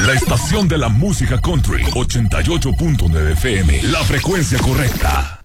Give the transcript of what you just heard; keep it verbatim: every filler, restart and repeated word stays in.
La estación de la música country, ochenta y ocho punto nueve F M, la frecuencia correcta.